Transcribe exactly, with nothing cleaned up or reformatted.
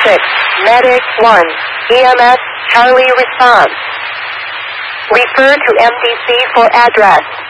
six, Medic one, E M S, Charlie response. Refer to M D C for address.